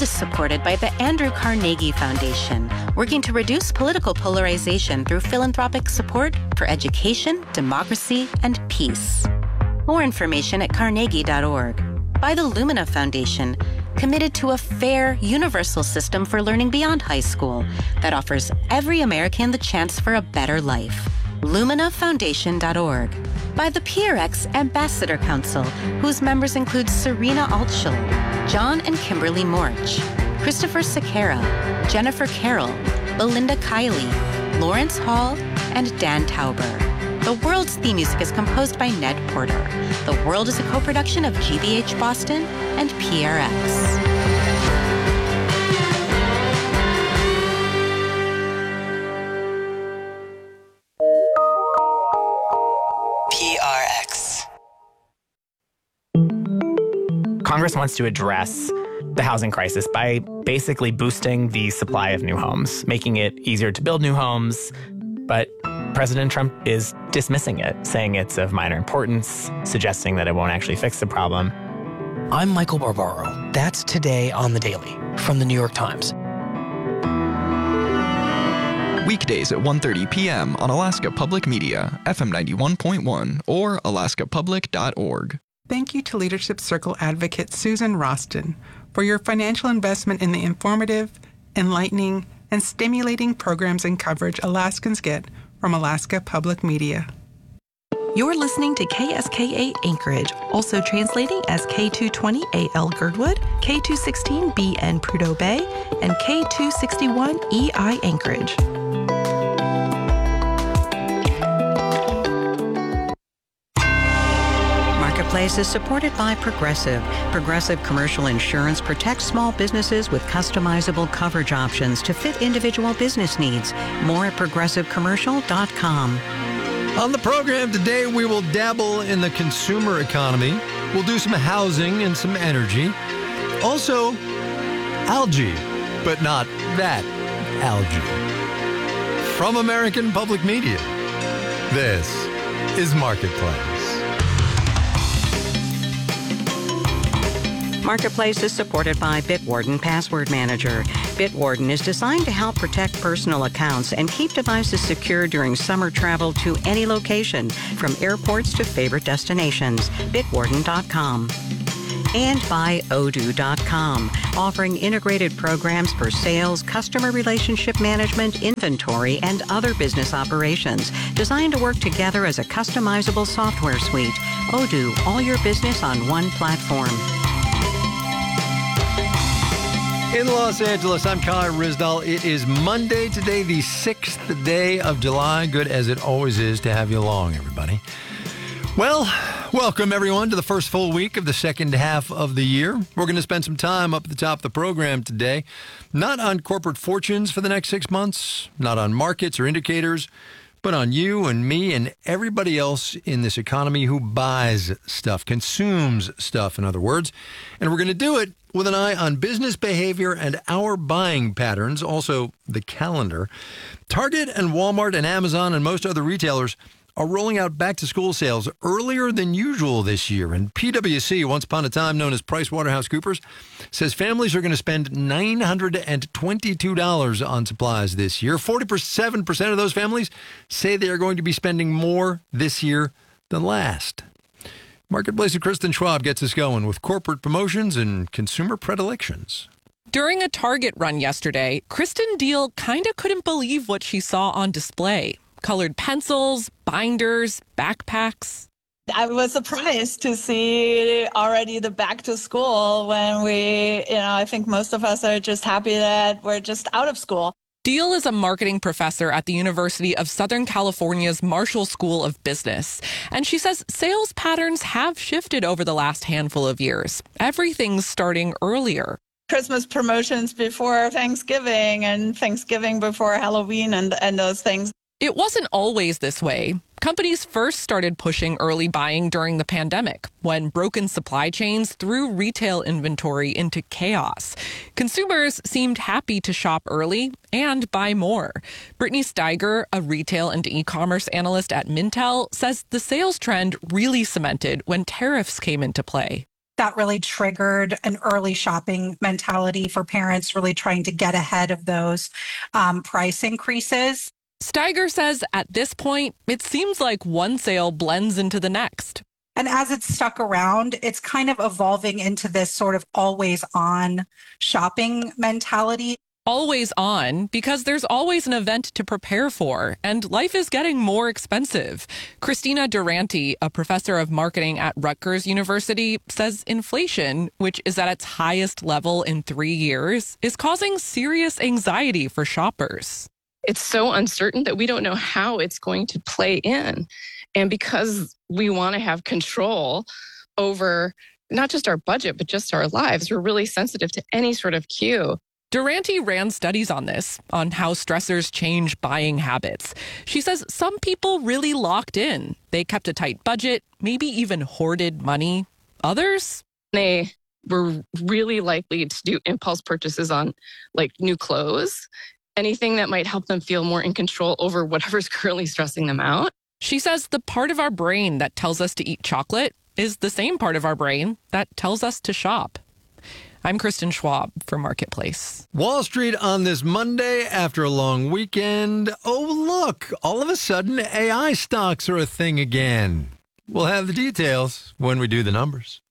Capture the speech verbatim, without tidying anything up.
is supported by the Andrew Carnegie Foundation, working to reduce political polarization through philanthropic support for education, democracy, and peace. More information at carnegie dot org. By the Lumina Foundation, committed to a fair, universal system for learning beyond high school that offers every American the chance for a better life. lumina foundation dot org. By the P R X Ambassador Council, whose members include Serena Altschul, John and Kimberly Morch, Christopher Sequeira, Jennifer Carroll, Belinda Kiley, Lawrence Hall, and Dan Tauber. The World's theme music is composed by Ned Porter. The World is a co-production of G B H Boston and P R X. P R X. Congress wants to address the housing crisis by basically boosting the supply of new homes, making it easier to build new homes. But President Trump is dismissing it, saying it's of minor importance, suggesting that it won't actually fix the problem. I'm Michael Barbaro. That's Today on the Daily from the New York Times. Weekdays at one thirty p.m. on Alaska Public Media, F M ninety-one point one, or alaska public dot org. Thank you to Leadership Circle advocate Susan Roston for your financial investment in the informative, enlightening, and stimulating programs and coverage Alaskans get from Alaska Public Media. You're listening to K S K A Anchorage, also translating as K two twenty A L Girdwood, K two sixteen B N Prudhoe Bay, and K two sixty-one E I Anchorage. Marketplace is supported by Progressive. Progressive Commercial Insurance protects small businesses with customizable coverage options to fit individual business needs. More at progressive commercial dot com. On the program today, we will dabble in the consumer economy. We'll do some housing and some energy. Also, algae, but not that algae. From American Public Media, this is Marketplace. Marketplace is supported by Bitwarden Password Manager. Bitwarden is designed to help protect personal accounts and keep devices secure during summer travel to any location, from airports to favorite destinations. Bitwarden dot com. And by Odoo dot com, offering integrated programs for sales, customer relationship management, inventory, and other business operations, designed to work together as a customizable software suite. Odoo, all your business on one platform. In Los Angeles, I'm Kai Ryssdal. It is Monday today, the sixth day of July. Good as it always is to have you along, everybody. Well, welcome everyone to the first full week of the second half of the year. We're going to spend some time up at the top of the program today, not on corporate fortunes for the next six months, not on markets or indicators, but on you and me and everybody else in this economy who buys stuff, consumes stuff, in other words. And we're going to do it with an eye on business behavior and our buying patterns, also the calendar. Target and Walmart and Amazon and most other retailers are rolling out back-to-school sales earlier than usual this year. And P W C, once upon a time known as PricewaterhouseCoopers, says families are going to spend nine hundred twenty-two dollars on supplies this year. forty-seven percent of those families say they are going to be spending more this year than last. Marketplace's Kristen Schwab gets us going with corporate promotions and consumer predilections. During a Target run yesterday, Kristen Deal kind of couldn't believe what she saw on display. Colored pencils, binders, backpacks. I was surprised to see already the back to school when we, you know, I think most of us are just happy that we're just out of school. Deal is a marketing professor at the University of Southern California's Marshall School of Business. And she says sales patterns have shifted over the last handful of years. Everything's starting earlier. Christmas promotions before Thanksgiving and Thanksgiving before Halloween and, and those things. It wasn't always this way. Companies first started pushing early buying during the pandemic, when broken supply chains threw retail inventory into chaos. Consumers seemed happy to shop early and buy more. Brittany Steiger, a retail and e-commerce analyst at Mintel, says the sales trend really cemented when tariffs came into play. that really triggered an early shopping mentality for parents really trying to get ahead of those um, price increases. Steiger says at this point, it seems like one sale blends into the next. And as it's stuck around, it's kind of evolving into this sort of always on shopping mentality. Always on because there's always an event to prepare for, and life is getting more expensive. Christina Durante, a professor of marketing at Rutgers University, says inflation, which is at its highest level in three years, is causing serious anxiety for shoppers. It's so uncertain that we don't know how it's going to play in. And because we want to have control over not just our budget, but just our lives, we're really sensitive to any sort of cue. Durante ran studies on this, on how stressors change buying habits. She says some people really locked in. They kept a tight budget, maybe even hoarded money. Others? They were really likely to do impulse purchases on like new clothes, anything that might help them feel more in control over whatever's currently stressing them out. She says the part of our brain that tells us to eat chocolate is the same part of our brain that tells us to shop. I'm Kristen Schwab for Marketplace. Wall Street on this Monday after a long weekend. Oh, look, all of a sudden A I stocks are a thing again. We'll have the details when we do the numbers.